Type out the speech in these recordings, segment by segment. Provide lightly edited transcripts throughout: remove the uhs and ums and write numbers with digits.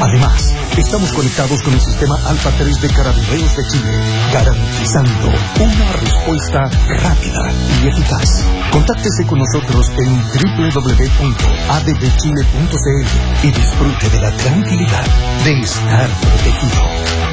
Además, estamos conectados con el sistema Alfa 3 de Carabineros de Chile, garantizando una respuesta rápida y eficaz. Contáctese con nosotros en www.adbchile.cl y disfrute de la tranquilidad de estar protegido.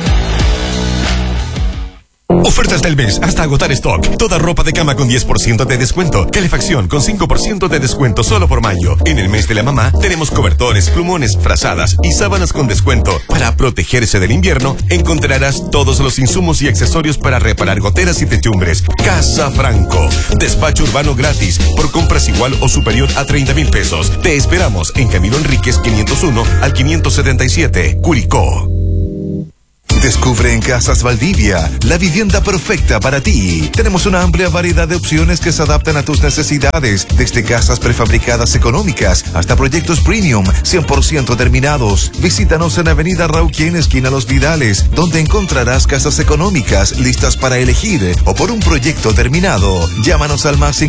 Ofertas del mes hasta agotar stock. Toda ropa de cama con 10% de descuento. Calefacción con 5% de descuento solo por mayo. En el mes de la mamá tenemos cobertores, plumones, frazadas y sábanas con descuento. Para protegerse del invierno encontrarás todos los insumos y accesorios para reparar goteras y techumbres. Casa Franco. Despacho urbano gratis por compras igual o superior a 30,000 pesos. Te esperamos en Camilo Enríquez 501 al 577, Curicó. Descubre en Casas Valdivia la vivienda perfecta para ti. Tenemos una amplia variedad de opciones que se adaptan a tus necesidades, desde casas prefabricadas económicas hasta proyectos premium 100% terminados. Visítanos en Avenida Rauquén, esquina Los Vidales, donde encontrarás casas económicas listas para elegir o por un proyecto terminado. Llámanos al más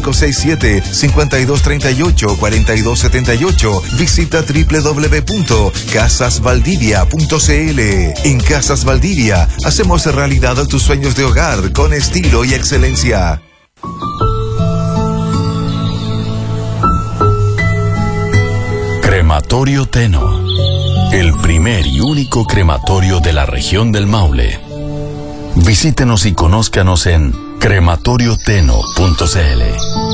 567-5238-4278. Visita www.casasvaldivia.cl. En Casas Valdivia hacemos realidad tus sueños de hogar con estilo y excelencia. Crematorio Teno, el primer y único crematorio de la región del Maule. Visítenos y conózcanos en crematorioteno.cl.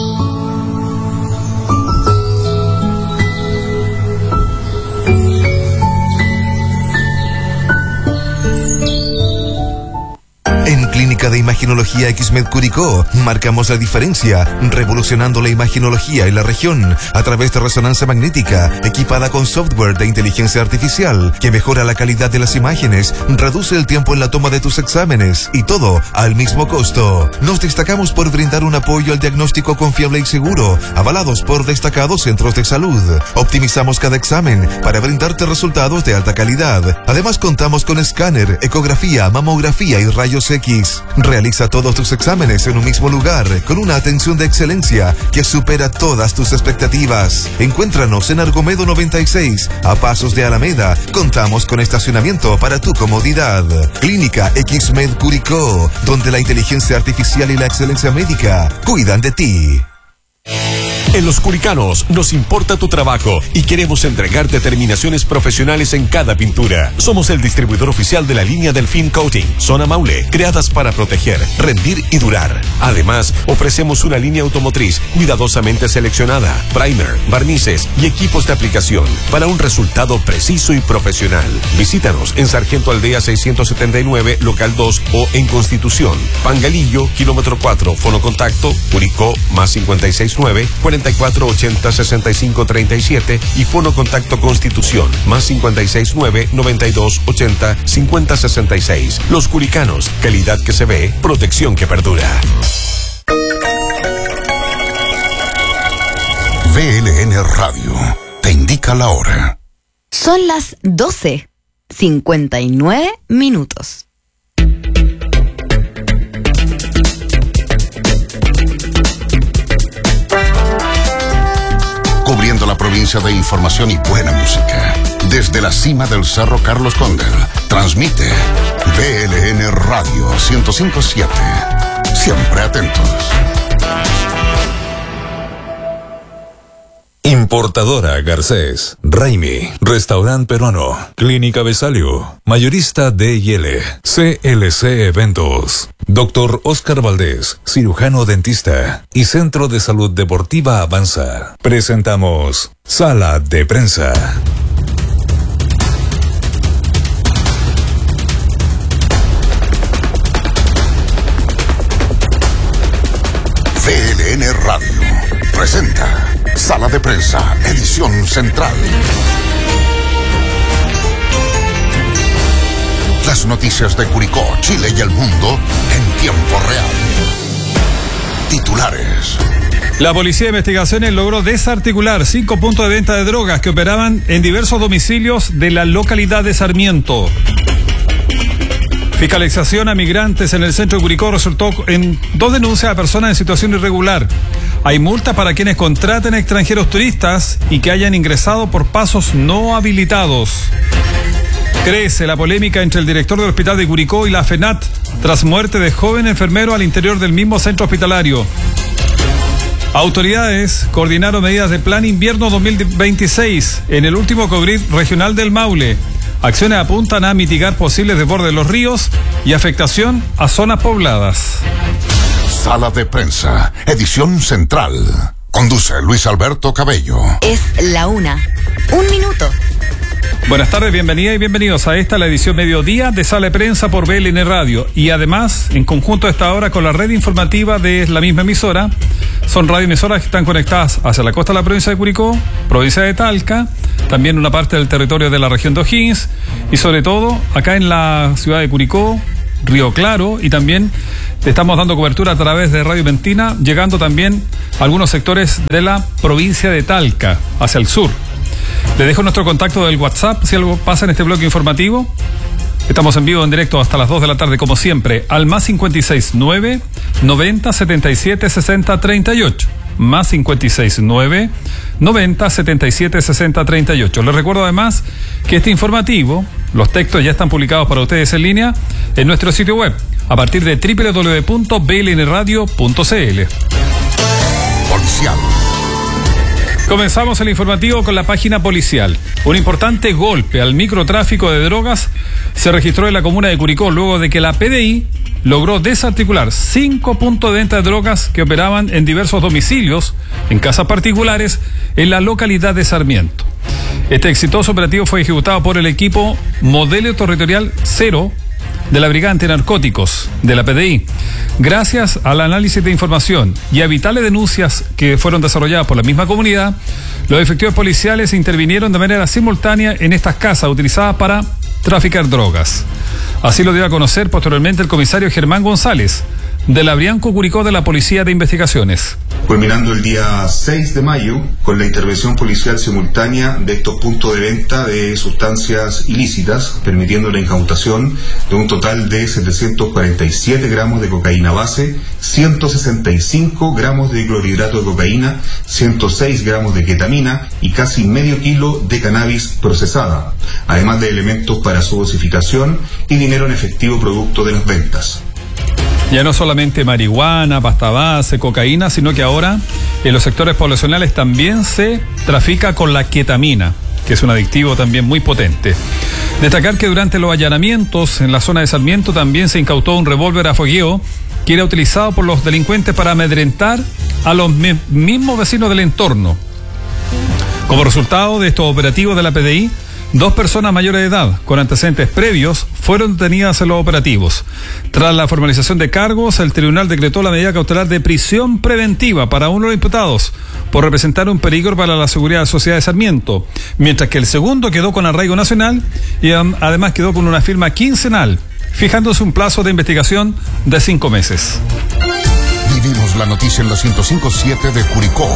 En Clínica de Imaginología XMED Curicó marcamos la diferencia, revolucionando la imaginología en la región a través de resonancia magnética equipada con software de inteligencia artificial que mejora la calidad de las imágenes, reduce el tiempo en la toma de tus exámenes y todo al mismo costo. Nos destacamos por brindar un apoyo al diagnóstico confiable y seguro, avalados por destacados centros de salud. Optimizamos cada examen para brindarte resultados de alta calidad. Además contamos con escáner, ecografía, mamografía y rayos X. Realiza todos tus exámenes en un mismo lugar con una atención de excelencia que supera todas tus expectativas. Encuéntranos en Argomedo 96, a pasos de Alameda. Contamos con estacionamiento para tu comodidad. Clínica XMED Curicó, donde la inteligencia artificial y la excelencia médica cuidan de ti. En Los Curicanos nos importa tu trabajo y queremos entregarte terminaciones profesionales en cada pintura. Somos el distribuidor oficial de la línea Delfín Coating, Zona Maule, creadas para proteger, rendir y durar. Además, ofrecemos una línea automotriz cuidadosamente seleccionada, primer, barnices y equipos de aplicación para un resultado preciso y profesional. Visítanos en Sargento Aldea 679, local 2 o en Constitución, Pangalillo, kilómetro 4, fono contacto, Curicó, más 569 4480-6537 y fono contacto Constitución, más 569-9280-5066. Los Curicanos, calidad que se ve, protección que perdura. VLN Radio te indica la hora. Son las 12:59. Cubriendo la provincia de información y buena música. Desde la cima del Cerro Carlos Cóndor, transmite VLN Radio 105.7. Siempre atentos. Importadora Garcés, Raimi, Restaurante Peruano, Clínica Besalio, Mayorista D&L, CLC Eventos, Dr. Oscar Valdés, cirujano dentista y Centro de Salud Deportiva Avanza. Presentamos Sala de Prensa. VLN Radio presenta Sala de Prensa, edición central. Las noticias de Curicó, Chile y el mundo en tiempo real. Titulares. La Policía de Investigaciones logró desarticular 5 puntos de venta de drogas que operaban en diversos domicilios de la localidad de Sarmiento. Fiscalización a migrantes en el centro de Curicó resultó en 2 denuncias a personas en situación irregular. Hay multas para quienes contraten extranjeros turistas y que hayan ingresado por pasos no habilitados. Crece la polémica entre el director del hospital de Curicó y la FENAT tras muerte de joven enfermero al interior del mismo centro hospitalario. Autoridades coordinaron medidas de Plan Invierno 2026 en el último COVID regional del Maule. Acciones apuntan a mitigar posibles desbordes de los ríos y afectación a zonas pobladas. Sala de prensa, edición central. Conduce Luis Alberto Cabello. Es la 1:01. Buenas tardes, bienvenidas y bienvenidos a esta, la edición mediodía de Sala de Prensa por BLN Radio. Y además, en conjunto a esta hora con la red informativa de la misma emisora, son radioemisoras que están conectadas hacia la costa de la provincia de Curicó, provincia de Talca, también una parte del territorio de la región de O'Higgins y sobre todo acá en la ciudad de Curicó, Río Claro, y también estamos dando cobertura a través de Radio Mentina, llegando también a algunos sectores de la provincia de Talca, hacia el sur. Le dejo nuestro contacto del WhatsApp si algo pasa en este bloque informativo. Estamos en vivo, en directo hasta las 2 de la tarde, como siempre, al +56 9 90 77 60 38. +56 9 90 77 60 38. Les recuerdo además que este informativo, los textos ya están publicados para ustedes en línea en nuestro sitio web a partir de www.blnradio.cl. Policial. Comenzamos el informativo con la página policial. Un importante golpe al microtráfico de drogas se registró en la comuna de Curicó luego de que la PDI logró desarticular 5 puntos de venta de drogas que operaban en diversos domicilios, en casas particulares, en la localidad de Sarmiento. Este exitoso operativo fue ejecutado por el equipo Modelo Territorial 0 de la Brigada Antinarcóticos de la PDI. Gracias al análisis de información y a vitales denuncias que fueron desarrolladas por la misma comunidad, los efectivos policiales intervinieron de manera simultánea en estas casas utilizadas para traficar drogas. Así lo dio a conocer posteriormente el comisario Germán González, de la Brianco Curicó de la Policía de Investigaciones. Culminando el día 6 de mayo con la intervención policial simultánea de estos puntos de venta de sustancias ilícitas, permitiendo la incautación de un total de 747 gramos de cocaína base, 165 gramos de clorhidrato de cocaína, 106 gramos de ketamina y casi medio kilo de cannabis procesada, además de elementos para su dosificación y dinero en efectivo producto de las ventas. Ya no solamente marihuana, pasta base, cocaína, sino que ahora en los sectores poblacionales también se trafica con la ketamina, que es un adictivo también muy potente. Destacar que durante los allanamientos en la zona de Sarmiento también se incautó un revólver a fogueo que era utilizado por los delincuentes para amedrentar a los mismos vecinos del entorno. Como resultado de estos operativos de la PDI, 2 personas mayores de edad con antecedentes previos fueron detenidas en los operativos. Tras la formalización de cargos, el tribunal decretó la medida cautelar de prisión preventiva para uno de los imputados por representar un peligro para la seguridad de la sociedad de Sarmiento, mientras que el segundo quedó con arraigo nacional y además quedó con una firma quincenal, fijándose un plazo de investigación de 5 meses. Vivimos la noticia en la 105.7 de Curicó.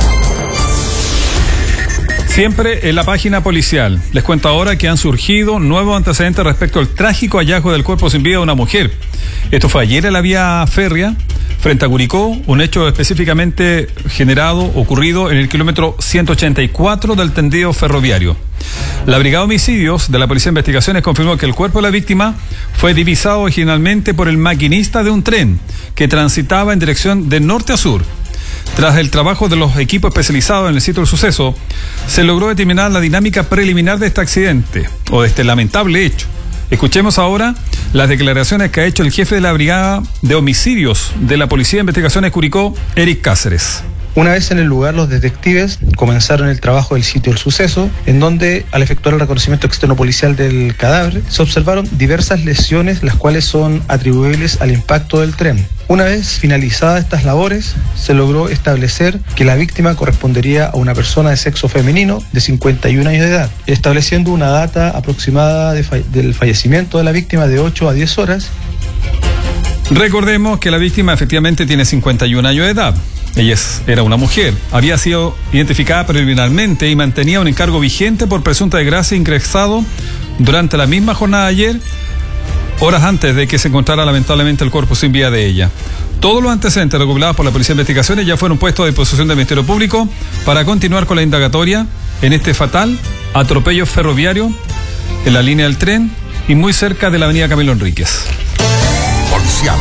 Siempre en la página policial. Les cuento ahora que han surgido nuevos antecedentes respecto al trágico hallazgo del cuerpo sin vida de una mujer. Esto fue ayer en la vía férrea frente a Curicó, un hecho específicamente ocurrido en el kilómetro 184 del tendido ferroviario. La Brigada de Homicidios de la Policía de Investigaciones confirmó que el cuerpo de la víctima fue divisado originalmente por el maquinista de un tren que transitaba en dirección de norte a sur. Tras el trabajo de los equipos especializados en el sitio del suceso, se logró determinar la dinámica preliminar de este accidente, o de este lamentable hecho. Escuchemos ahora las declaraciones que ha hecho el jefe de la Brigada de Homicidios de la Policía de Investigaciones Curicó, Eric Cáceres. Una vez en el lugar, los detectives comenzaron el trabajo del sitio del suceso, en donde, al efectuar el reconocimiento externo policial del cadáver, se observaron diversas lesiones, las cuales son atribuibles al impacto del tren. Una vez finalizadas estas labores, se logró establecer que la víctima correspondería a una persona de sexo femenino de 51 años de edad, estableciendo una data aproximada del fallecimiento de la víctima de 8 a 10 horas. Recordemos que la víctima efectivamente tiene 51 años de edad. Ella era una mujer, había sido identificada preliminarmente y mantenía un encargo vigente por presunta desgracia ingresado durante la misma jornada de ayer, horas antes de que se encontrara lamentablemente el cuerpo sin vida de ella. Todos los antecedentes recopilados por la Policía de Investigaciones ya fueron puestos a disposición del Ministerio Público para continuar con la indagatoria en este fatal atropello ferroviario en la línea del tren y muy cerca de la avenida Camilo Enríquez. Policial.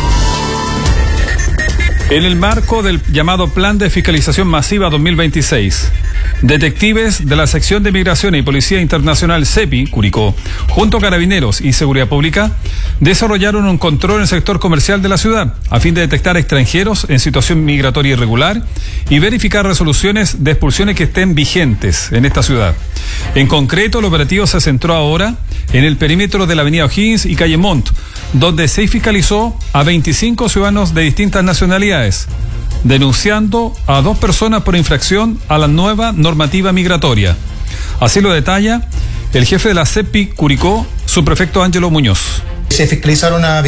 En el marco del llamado Plan de Fiscalización Masiva 2026, detectives de la Sección de Migración y Policía Internacional CEPI, Curicó, junto a Carabineros y Seguridad Pública, desarrollaron un control en el sector comercial de la ciudad, a fin de detectar extranjeros en situación migratoria irregular y verificar resoluciones de expulsiones que estén vigentes en esta ciudad. En concreto, el operativo se centró ahora en el perímetro de la avenida O'Higgins y calle Montt, donde se fiscalizó a 25 ciudadanos de distintas nacionalidades, denunciando a 2 personas por infracción a la nueva normativa migratoria. Así lo detalla el jefe de la CEPI Curicó, subprefecto Ángelo Muñoz. Se fiscalizaron a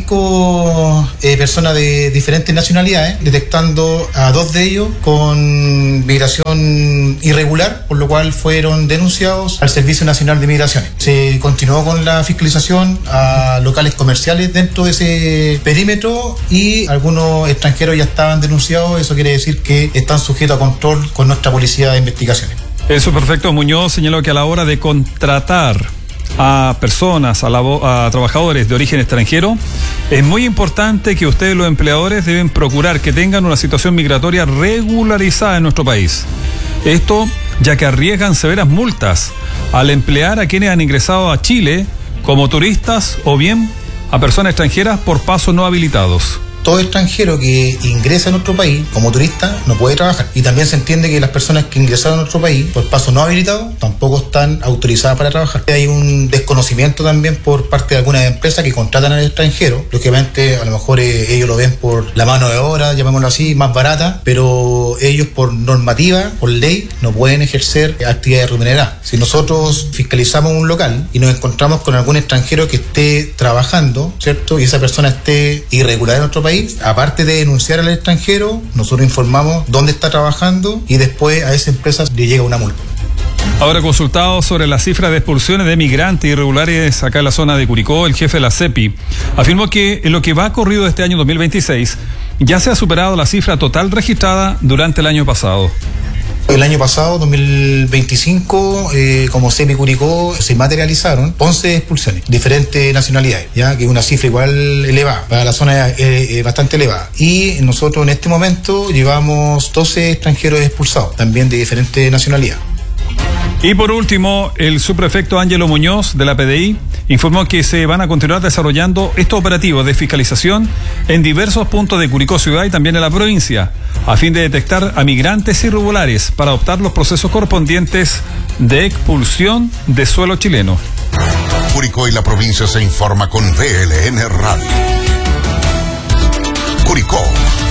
25 personas de diferentes nacionalidades, detectando a 2 de ellos con migración irregular, por lo cual fueron denunciados al Servicio Nacional de Migraciones. Se continuó con la fiscalización a locales comerciales dentro de ese perímetro y algunos extranjeros ya estaban denunciados. Eso quiere decir que están sujetos a control con nuestra Policía de Investigaciones. El subprefecto Muñoz señaló que a la hora de contratar a personas, a trabajadores de origen extranjero, es muy importante que ustedes, los empleadores, deben procurar que tengan una situación migratoria regularizada en nuestro país. Esto ya que arriesgan severas multas al emplear a quienes han ingresado a Chile como turistas o bien a personas extranjeras por pasos no habilitados. Todo extranjero que ingresa a nuestro país como turista no puede trabajar. Y también se entiende que las personas que ingresaron a nuestro país por paso no habilitado tampoco están autorizadas para trabajar. Hay un desconocimiento también por parte de algunas empresas que contratan al extranjero. Lógicamente, a lo mejor ellos lo ven por la mano de obra, llamémoslo así, más barata, pero ellos por normativa, por ley, no pueden ejercer actividades remuneradas. Si nosotros fiscalizamos un local y nos encontramos con algún extranjero que esté trabajando, ¿cierto? Y esa persona esté irregular en nuestro país, aparte de denunciar al extranjero, nosotros informamos dónde está trabajando y después a esa empresa le llega una multa. Ahora, consultado sobre la cifra de expulsiones de migrantes irregulares acá en la zona de Curicó, el jefe de la CEPI afirmó que en lo que va corrido de este año 2026 ya se ha superado la cifra total registrada durante el año pasado. El año pasado, 2025, como CEPI Curicó, se materializaron 11 expulsiones, diferentes nacionalidades, ya que es una cifra igual elevada, para la zona bastante elevada. Y nosotros en este momento llevamos 12 extranjeros expulsados, también de diferentes nacionalidades. Y por último, el subprefecto Ángelo Muñoz de la PDI informó que se van a continuar desarrollando estos operativos de fiscalización en diversos puntos de Curicó ciudad y también en la provincia, a fin de detectar a migrantes irregulares para adoptar los procesos correspondientes de expulsión de suelo chileno. Curicó y la provincia se informa con VLN Radio. Curicó.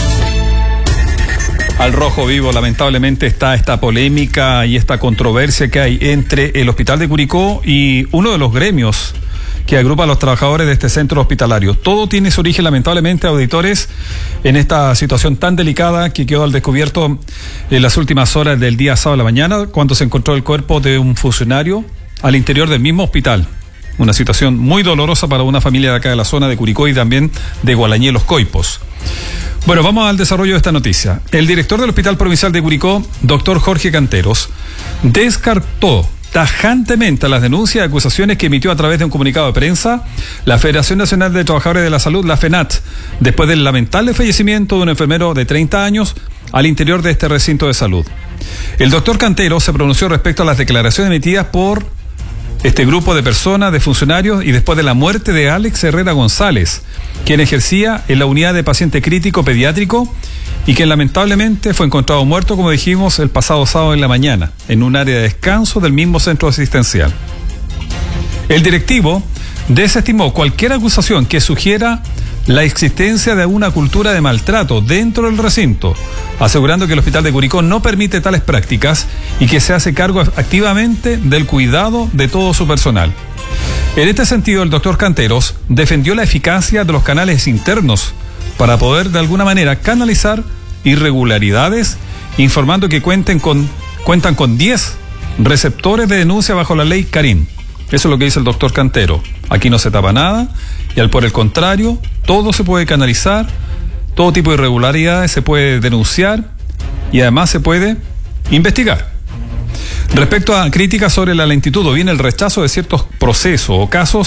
Al rojo vivo, lamentablemente, está esta polémica y esta controversia que hay entre el Hospital de Curicó y uno de los gremios que agrupa a los trabajadores de este centro hospitalario. Todo tiene su origen, lamentablemente, auditores, en esta situación tan delicada que quedó al descubierto en las últimas horas del día sábado a la mañana, cuando se encontró el cuerpo de un funcionario al interior del mismo hospital. Una situación muy dolorosa para una familia de acá de la zona de Curicó y también de Gualañé, Los Coipos. Bueno, vamos al desarrollo de esta noticia. El director del Hospital Provincial de Curicó, doctor Jorge Canteros, descartó tajantemente las denuncias y acusaciones que emitió a través de un comunicado de prensa la Federación Nacional de Trabajadores de la Salud, la FENAT, después del lamentable fallecimiento de un enfermero de 30 años al interior de este recinto de salud. El doctor Canteros se pronunció respecto a las declaraciones emitidas por este grupo de personas, de funcionarios, y después de la muerte de Alex Herrera González, quien ejercía en la unidad de paciente crítico pediátrico y quien lamentablemente fue encontrado muerto, como dijimos, el pasado sábado en la mañana, en un área de descanso del mismo centro asistencial. El directivo desestimó cualquier acusación que sugiera la existencia de una cultura de maltrato dentro del recinto, asegurando que el Hospital de Curicó no permite tales prácticas y que se hace cargo activamente del cuidado de todo su personal. En este sentido, el doctor Canteros defendió la eficacia de los canales internos para poder de alguna manera canalizar irregularidades, informando que cuentan con 10 receptores de denuncia bajo la ley Karim. Eso es lo que dice el doctor Cantero. Aquí no se tapa nada y por el contrario, todo se puede canalizar, todo tipo de irregularidades se puede denunciar y además se puede investigar. Respecto a críticas sobre la lentitud o bien el rechazo de ciertos procesos o casos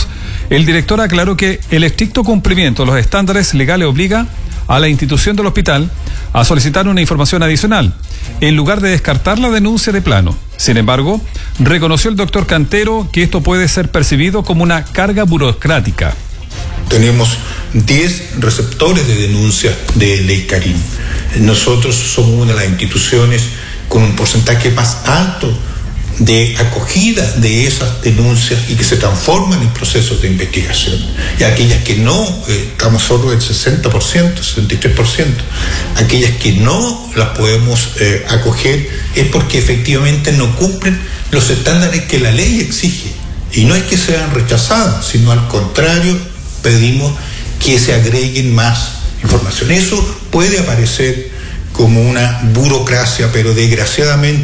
El director aclaró que el estricto cumplimiento de los estándares legales obliga a la institución del hospital a solicitar una información adicional, en lugar de descartar la denuncia de plano. Sin embargo, reconoció el doctor Cantero que esto puede ser percibido como una carga burocrática. Tenemos 10 receptores de denuncia de Ley Karim. Nosotros somos una de las instituciones con un porcentaje más alto de acogida de esas denuncias y que se transforman en procesos de investigación. Y aquellas que no, estamos solo el 60%, 63%, aquellas que no las podemos acoger es porque efectivamente no cumplen los estándares que la ley exige. Y no es que sean rechazadas, sino al contrario, pedimos que se agreguen más información. Eso puede aparecer como una burocracia, pero desgraciadamente